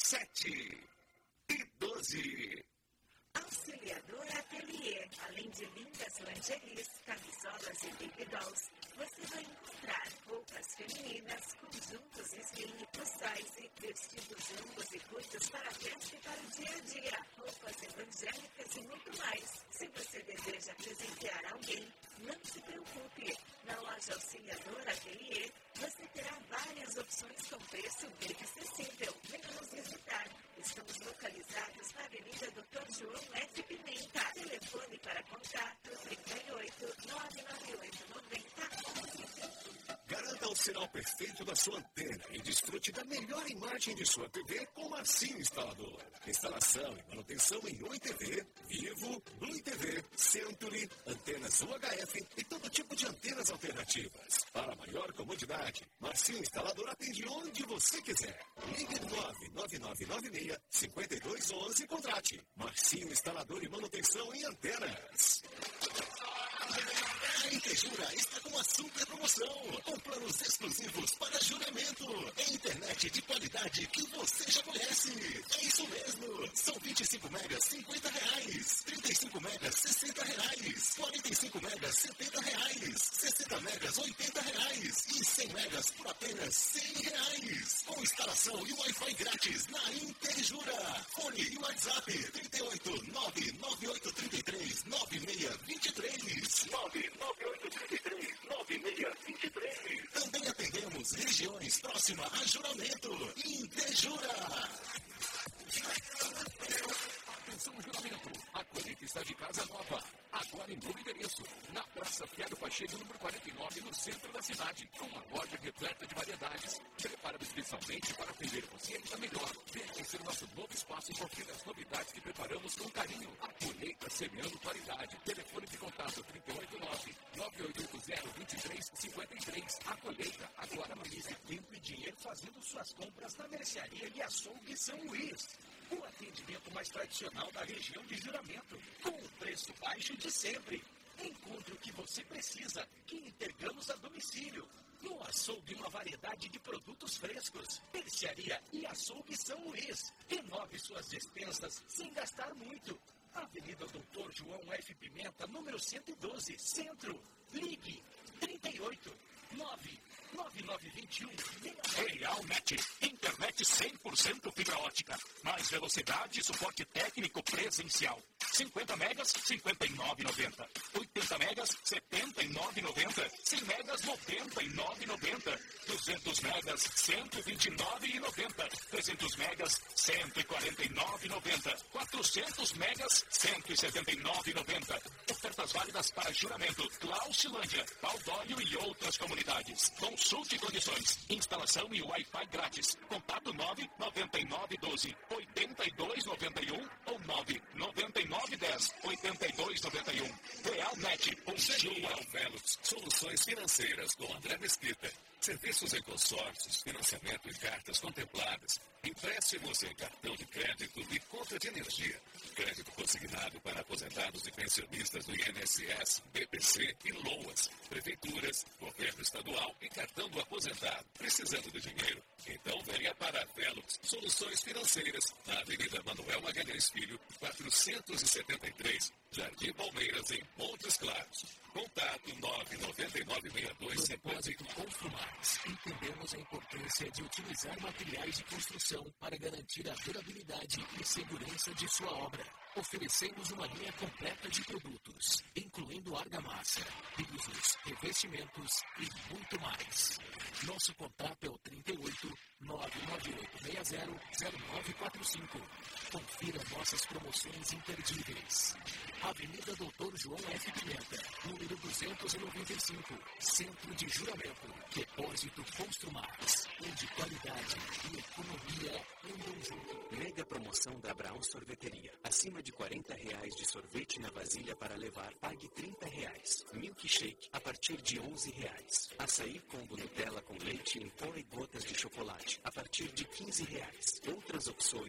7 e 12. Auxiliador Ateliê. Além de lindas lingeries, camisolas e baby dolls, você vai encontrar roupas femininas, conjuntos slim, plus size, vestidos longos e curtos para a festa e para o dia a dia, roupas evangélicas e muito mais. Se você deseja presentear alguém, não se preocupe. Na loja Auxiliador Ateliê, você terá várias opções com preço bem acessível. Venha nos visitar. Estamos localizados na Avenida Dr. João F. Pimenta. Telefone para contato 38 998 90 11. Garanta o sinal perfeito da sua antena e desfrute da melhor imagem de sua TV com Marcinho Instalador. Instalação e manutenção em Oi TV, Vivo, Blue TV, Century, antenas UHF e todo tipo de antenas alternativas. Para maior comodidade, Marcinho Instalador atende onde você quiser. Ligue 99996-5211 e contrate. Marcinho Instalador e manutenção em antenas. A Intejura está com uma super promoção, com planos exclusivos para juramento. É internet de qualidade que você já conhece. É isso mesmo. São 25 megas, R$50. 35 megas, R$60. 45 megas, R$70. 60 megas, R$80. E 100 megas por apenas R$100. Com instalação e Wi-Fi grátis na Intejura. Fone e WhatsApp 38 99833 9623. 99833-9623. Também atendemos regiões próximas a Juramento. Intejura. Atenção, Juramento. A colheita está de casa nova. Agora em novo endereço. Na Praça Fiado Pacheco, número 49, no centro da cidade. Com uma loja repleta de variedades. Preparada especialmente para atender você ainda melhor. Venha conhecer nosso novo espaço e confira as novidades que preparamos com carinho. A colheita semeando qualidade. Telefone de contato 389-9880-2353. A colheita agora economize tempo e dinheiro fazendo suas compras na mercearia e açougue São Luís. O atendimento mais tradicional da região de Juramento, com o preço baixo de sempre. Encontre o que você precisa, que entregamos a domicílio. No açougue, uma variedade de produtos frescos. Mercearia e açougue São Luís. Renove suas despensas sem gastar muito. Avenida Dr. João F. Pimenta, número 112, Centro. Ligue 38 99921. Realnet, internet 100% fibra ótica, mais velocidade e suporte técnico presencial. 50 megas, R$ 59,90. 80 megas, R$ 79,90. 100 megas, R$ 99,90. 200 megas, R$ 129,90. 300 megas, R$ 149,90. 400 megas, R$ 179,90. Ofertas válidas para Juramento, Clausilândia, Paudólio e outras comunidades. Consulte condições. Instalação e Wi-Fi grátis. Contato 99912-8291 ou 99910-8291. Realnet. Genual Velox, soluções financeiras com André Mesquita. Serviços em consórcios, financiamento em cartas contempladas, empréstimos em cartão de crédito e conta de energia. Crédito consignado para aposentados e pensionistas do INSS, BPC e LOAS, prefeituras, governo estadual e cartão do aposentado. Precisando de dinheiro? Então venha para a Velox Soluções Financeiras, na Avenida Manuel Magalhães Filho, 473, Jardim Palmeiras, em Montes Claros. Contato 99962. Depósito Construmax. Entendemos a importância de utilizar materiais de construção para garantir a durabilidade e segurança de sua obra. Oferecemos uma linha completa de produtos, incluindo argamassa, pisos, revestimentos e muito mais. Nosso contato é o 38 99860-0945. Confira nossas promoções imperdíveis. Avenida Dr. João F. Pimenta, número 295, Centro de Juramento. Depósito Construmax, onde qualidade e economia andam junto. Mega promoção da Brown Sorveteria. Acima de R$40 de sorvete na vasilha para levar, pague R$30. Milkshake a partir de R$11. Açaí combo Nutella com leite em pó e gotas de chocolate a partir de R$15. Outras opções